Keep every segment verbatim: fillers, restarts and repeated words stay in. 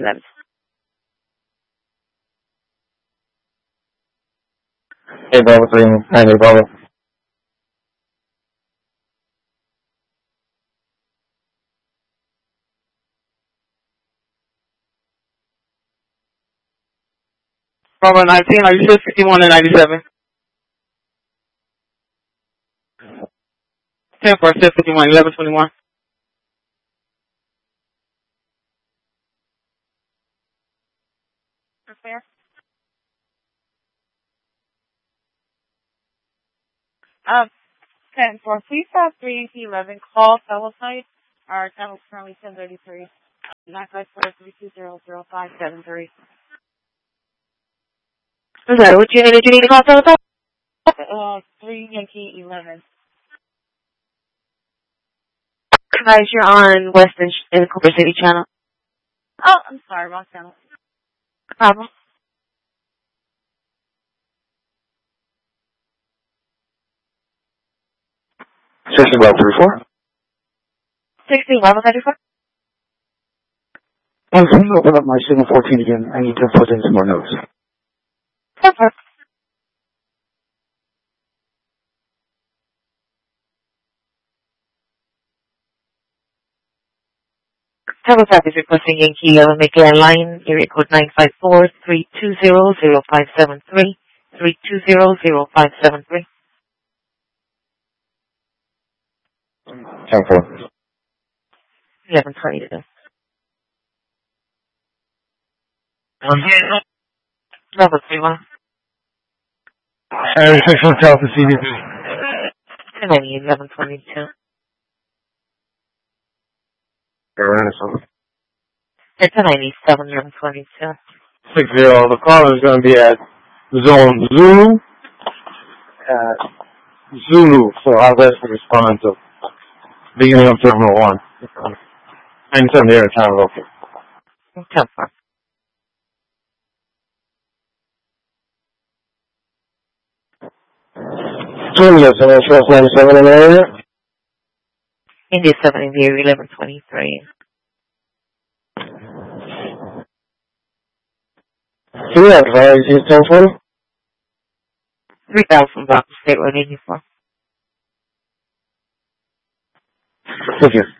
eleven. Hey, Bravo three, ninety, Bravo. Bravo nineteen, are you still fifty-one and ninety-seven? ten four, still fifty-one, eleven twenty-one. Fair. Um, ten four, please have three eleven call fellow site. Our channel is currently ten thirty-three. nine five four, three two zero, zero five seven three. I'm sorry, what you need, you need to call fellow site? Uh, three Yankee eleven. Guys, you're on Western in Cooper City channel. Oh, I'm sorry, wrong channel. No problem. Station Bravo three four. sixteen, level thirty-four. I'm going to open up my signal fourteen again. I need to put in some more notes. Perfect. Fellow site is requesting Yankee eleven, make landline, area code nine five four, three two zero, zero five seven three, three two zero, zero five seven three. ten four. eleven twenty-two. Level three one. Area six one Delta C D P. ten ninety, eleven twenty-two. It's ten ninety-seven, eleven twenty-two. six zero. The caller is going to be at Zone Zulu. At Zulu. So I'll let you respond to beginning of Terminal one. ninety-seven there, time local. ten four. Terminal, so that's ninety-seven in the area. India seven in the area, eleven twenty-three. Can you advise you ten forty? three thousand Rock State Road eighty-four. Thank you.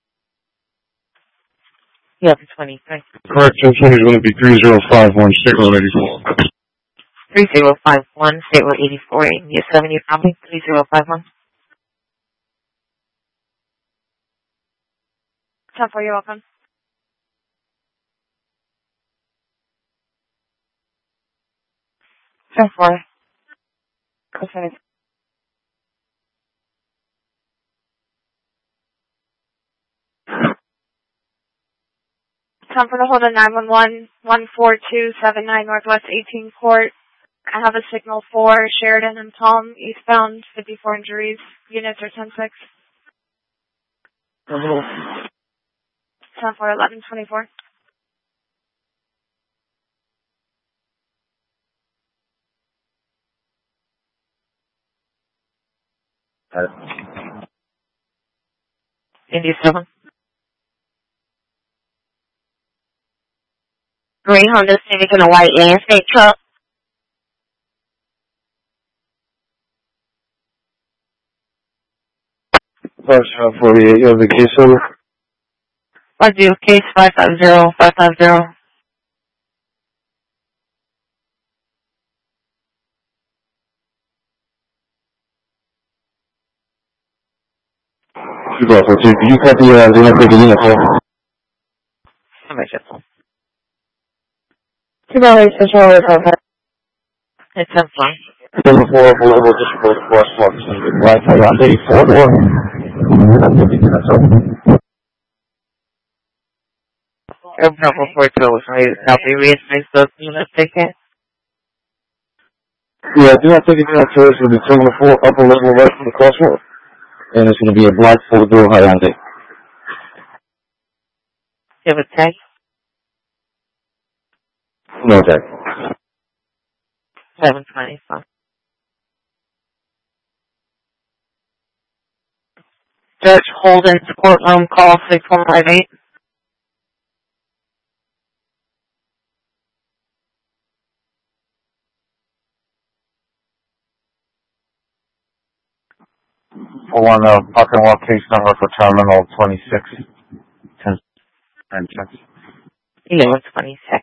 eleven twenty-three. Correct, ten forty is going to be three zero five one State Road eighty-four. three zero five one, State Road eighty-four, India seven, you're probably three zero five one. ten four, you're welcome. ten four. Okay. Time for the hold on nine one one, one four two seven nine Northwest eighteenth Court. I have a signal for Sheridan and Palm, eastbound, fifty-four injuries. Units are ten six. ten four, eleven twenty-four. India seven. Gray Honda Civic in a white landscape truck. First forty-eight, you have the case number? I do case five five zero, five five zero. two four two. Did you copy uh, the number of the unit for? How much is it? Two dollars for Charlotte Harper. It's ten fine. Number four, below just report crosswalk. Wi-Fi on eighty-four. Urban Number four two was ready to copy reassess the unit ticket. Yeah, do not take it down towards the terminal four upper level right from the crosswalk. And it's going to be a black four-door Hyundai. Give a tag. No tag. seven twenty-five. Judge Holden's courtroom, call six one five eight. one uh, parking lot case number for Terminal twenty-six. ten eleven twenty-six.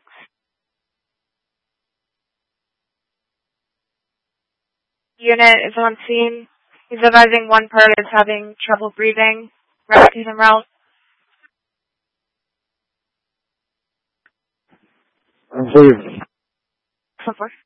Unit is on scene. He's advising one part is having trouble breathing. Rescue him route. Please. So forth.